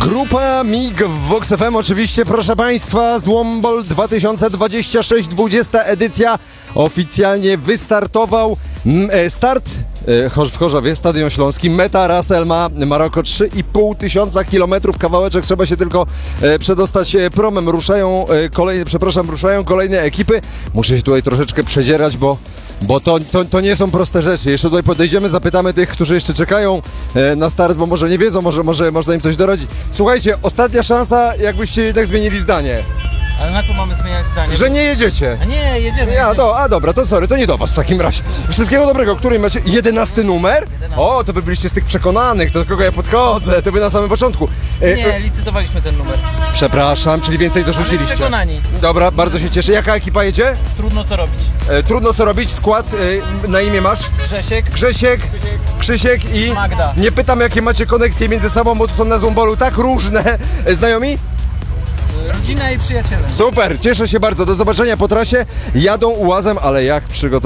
Grupa MIG w Vox FM oczywiście, proszę Państwa, Złombol 2026, 20. edycja oficjalnie wystartował. Start w Chorzowie, Stadion Śląski, meta Ras El Ma, Maroko, 3,5 tysiąca kilometrów, kawałeczek, trzeba się tylko przedostać promem. Ruszają kolejne ekipy. Muszę się tutaj troszeczkę przedzierać, bo to nie są proste rzeczy. Jeszcze tutaj podejdziemy, zapytamy tych, którzy jeszcze czekają na start, bo może nie wiedzą, może można im coś doradzić. Słuchajcie, ostatnia szansa, jakbyście jednak zmienili zdanie. Ale na co mamy zmieniać zdanie? Że nie jedziecie. A nie, jedziemy. Dobra, to sorry, to nie do was w takim razie. Wszystkiego dobrego, który macie? 11 numer? 11. O, to wy byliście z tych przekonanych, do kogo ja podchodzę, to wy na samym początku. Nie, licytowaliśmy ten numer. Przepraszam, czyli więcej dorzuciliście. Ale przekonani. Dobra, bardzo się cieszę. Jaka ekipa jedzie? Trudno co robić. Trudno co robić, skład na imię masz? Grzesiek, Krzysiek i Magda. Nie pytam, jakie macie koneksje między sobą, bo tu są na Złombolu tak różne. Znajomi? rodzina i przyjaciele. Super, cieszę się bardzo. Do zobaczenia po trasie. Jadą ułazem, ale jak przygotowani.